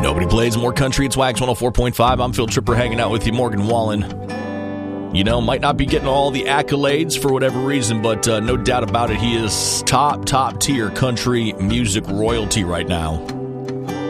Nobody plays more country. It's Wax 104.5. I'm Phil Tripper hanging out with you, Morgan Wallen. You know, might not be getting all the accolades for whatever reason, but no doubt about it, he is top tier country music royalty right now.